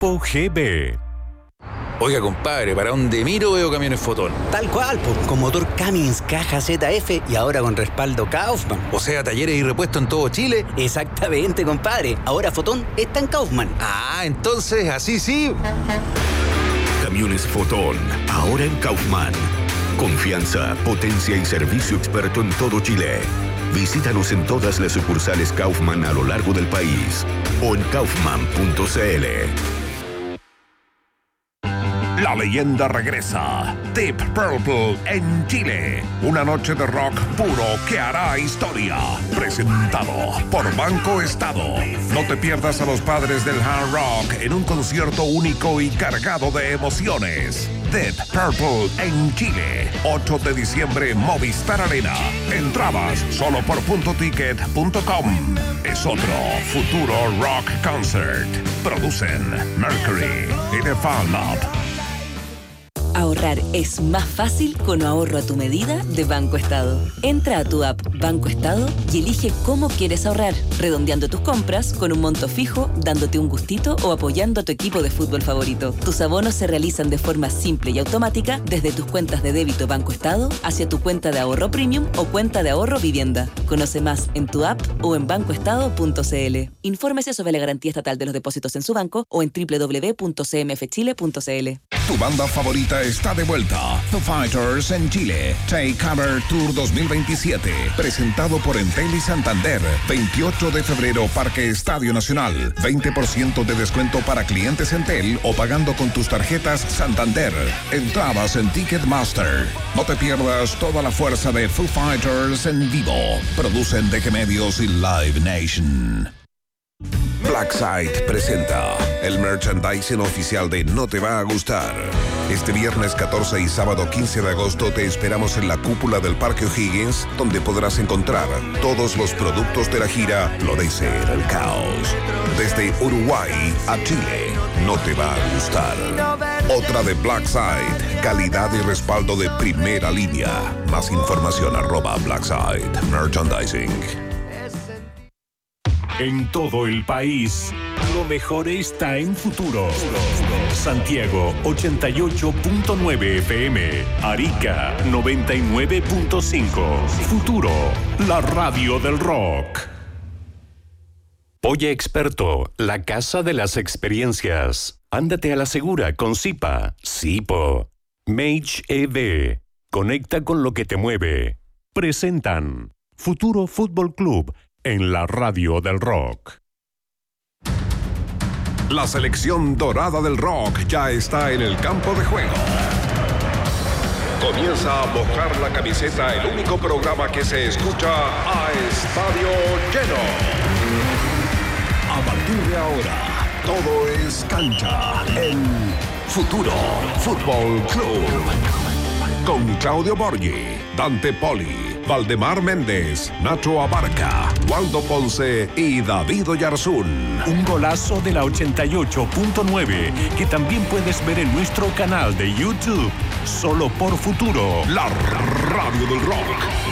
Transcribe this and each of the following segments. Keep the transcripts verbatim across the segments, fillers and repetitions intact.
Grupo G B. Oiga, compadre, ¿para dónde miro veo camiones Fotón? Tal cual, pues, con motor Cummins, caja Z F y ahora con respaldo Kaufman. O sea, talleres y repuestos en todo Chile. Exactamente, compadre. Ahora Fotón está en Kaufman. Ah, entonces, así sí. Camiones Fotón, ahora en Kaufman. Confianza, potencia y servicio experto en todo Chile. Visítanos en todas las sucursales Kaufman a lo largo del país o en kaufman punto c l. La leyenda regresa. Deep Purple en Chile. Una noche de rock puro que hará historia. Presentado por Banco Estado. No te pierdas a los padres del hard rock en un concierto único y cargado de emociones. Deep Purple en Chile. ocho de diciembre, Movistar Arena. Entradas solo por punto ticket punto com. Es otro futuro rock concert. Producen Mercury y The Fan Lab. Ahorrar es más fácil con ahorro a tu medida de Banco Estado. Entra a tu app Banco Estado y elige cómo quieres ahorrar, redondeando tus compras con un monto fijo, dándote un gustito o apoyando a tu equipo de fútbol favorito. Tus abonos se realizan de forma simple y automática desde tus cuentas de débito Banco Estado hacia tu cuenta de ahorro premium o cuenta de ahorro vivienda. Conoce más en tu app o en banco estado punto c l. Infórmese sobre la garantía estatal de los depósitos en su banco o en doble u doble u doble u punto c m f chile punto c l. Tu banda favorita está de vuelta. Foo Fighters en Chile. Take Cover Tour dos mil veintisiete. Presentado por Entel y Santander. veintiocho de febrero, Parque Estadio Nacional. veinte por ciento de descuento para clientes Entel o pagando con tus tarjetas Santander. Entradas en Ticketmaster. No te pierdas toda la fuerza de Foo Fighters en vivo. Producen D G Medios y Live Nation. Blackside presenta el merchandising oficial de No Te Va a Gustar. Este viernes catorce y sábado quince de agosto te esperamos en la cúpula del Parque O'Higgins, donde podrás encontrar todos los productos de la gira Florece el Caos. Desde Uruguay a Chile, No Te Va a Gustar. Otra de Blackside, calidad y respaldo de primera línea. Más información arroba Blackside Merchandising. En todo el país, lo mejor está en Futuro. Santiago ochenta y ocho punto nueve F M, Arica noventa y nueve punto cinco. Futuro, la radio del rock. Oye Experto, la casa de las experiencias. Ándate a la segura con Zipa, Zipo. Mage E V, conecta con lo que te mueve. Presentan Futuro Fútbol Club en la radio del rock. La selección dorada del rock ya está en el campo de juego. Comienza a mojar la camiseta, el único programa que se escucha a estadio lleno. A partir de ahora, todo es cancha en Futuro Fútbol Club. Con Claudio Borghi, Dante Poli, Valdemar Méndez, Nacho Abarca, Waldo Ponce y David Oyarzún. Un golazo de la ochenta y ocho punto nueve que también puedes ver en nuestro canal de YouTube. Solo por Futuro, la radio del rock.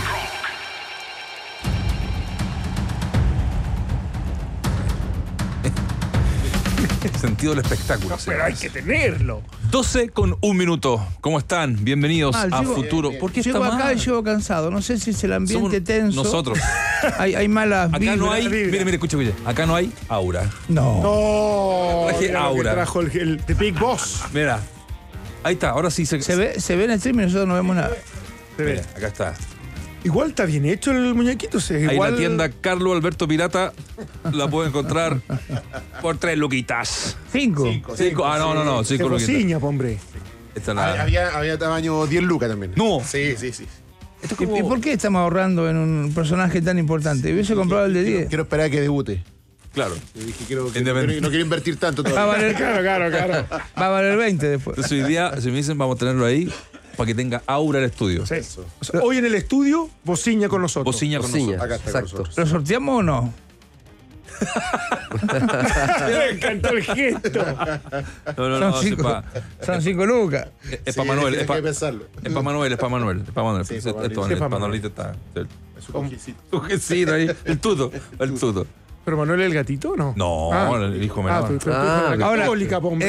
Sentido del espectáculo. No, pero hay que tenerlo. doce con un minuto. ¿Cómo están? Bienvenidos Mal, a llego, Futuro. ¿Por qué llego está acá mal? y llego cansado. No sé si es el ambiente Somos tenso. nosotros. Hay, hay malas Acá vibras. no hay. Mire, mire, escuche, escuche. Acá no hay aura. No. No. Traje Mira lo aura. que trajo el, el The Big Boss. Mira. Ahí está, ahora sí se. Se ve, se ve en el stream y nosotros no vemos nada. Se ve. Mira, acá está. Igual está bien hecho el muñequito. O sea, Ahí igual... la tienda Carlos Alberto Pirata la puede encontrar por tres luquitas. Cinco. Cinco, Cinco. Ah, no, no, no. Se Cinco luquitas. cociña, hombre. Esta es la- Había, había tamaño diez lucas también. No. Sí, sí, sí. Esto es ¿Y, como- y por qué estamos ahorrando en un personaje tan importante? Hubiese comprado el de Quiero, diez. quiero esperar a que debute. Claro. Yo dije, quiero, que- Independ- no, no quiero invertir tanto Va a todavía. valer, claro, claro, claro. Va a valer veinte después. Entonces hoy día, si me dicen, vamos a tenerlo ahí para que tenga aura el estudio. Sí. O sea, hoy en el estudio, bociña con nosotros. Bociña con Bociña. nosotros. Acá está con nosotros. ¿Lo sorteamos o no? Me encantó el gesto. No, no, Son no, cinco, sepa. son cinco lucas. Es, es Sí, para Manuel, es hay que para pensarlo. es pa Manuel, es para Manuel, es para Manuel. Sí, Esto, pa' Manuel. esto, Sí, pa' para Manuel. Manuelito está. El, Es un cojicito. su vecino ahí, el tuto, el tuto. ¿Pero Manuel el gatito o no? No, Ah. el hijo menor. Ah, tu, tu, tu, Ah, la ahora- católica, po, hombre.